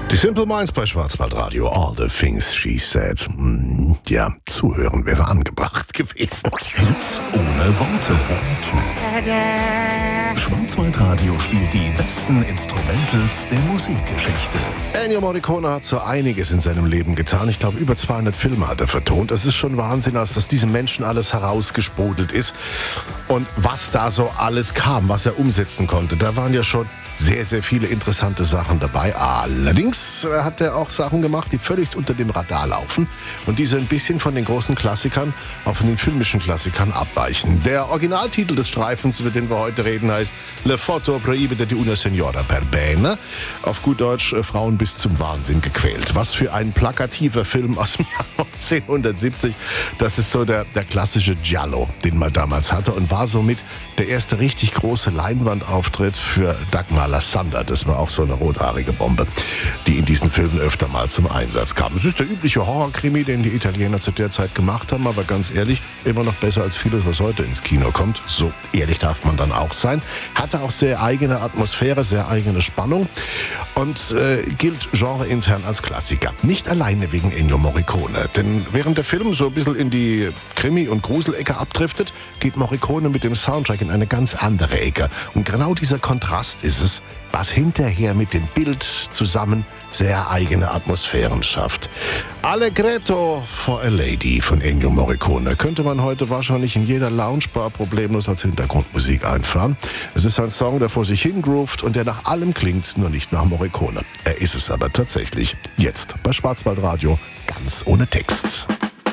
Die Simple Minds bei Schwarzwaldradio. All the things she said. Ja, zuhören wäre angebracht gewesen. Hits ohne Worte. Schwarzwaldradio spielt die besten Instrumentals der Musikgeschichte. Ennio Morricone hat so einiges in seinem Leben getan. Ich glaube, über 200 Filme hat er vertont. Es ist schon Wahnsinn, aus was diesem Menschen alles herausgesprudelt ist. Und was da so alles kam, was er umsetzen konnte. Da waren ja schon sehr, sehr viele interessante Sachen dabei. Allerdings hat er auch Sachen gemacht, die völlig unter dem Radar laufen und diese ein bisschen von den großen Klassikern, auch von den filmischen Klassikern abweichen. Der Originaltitel des Streifens, über den wir heute reden, heißt Le Foto Proibite di una Signora per Bene. Auf gut Deutsch, Frauen bis zum Wahnsinn gequält. Was für ein plakativer Film aus dem Jahr 1970. Das ist so der klassische Giallo, den man damals hatte und war somit der erste richtig große Leinwandauftritt für Dagmar Lassander. Das war auch so eine rothaarige Bombe, die in diesen Filmen öfter mal zum Einsatz kam. Es ist der übliche Horrorkrimi, den die Italiener zu der Zeit gemacht haben, aber ganz ehrlich, immer noch besser als vieles, was heute ins Kino kommt. So ehrlich darf man dann auch sein. Hatte auch sehr eigene Atmosphäre, sehr eigene Spannung und gilt genreintern als Klassiker. Nicht alleine wegen Ennio Morricone, denn während der Film so ein bisschen in die Krimi- und Gruselecke abdriftet, geht Morricone mit dem Soundtrack in eine ganz andere Ecke. Und genau dieser Kontrast ist es, was hinterher mit dem Bild zusammen sehr eigene Atmosphären schafft. Allegretto for a Lady von Ennio Morricone könnte man heute wahrscheinlich in jeder Loungebar problemlos als Hintergrundmusik einfahren. Es ist ein Song, der vor sich hingroovt und der nach allem klingt, nur nicht nach Morricone. Er ist es aber tatsächlich. Jetzt bei Schwarzwaldradio, ganz ohne Text.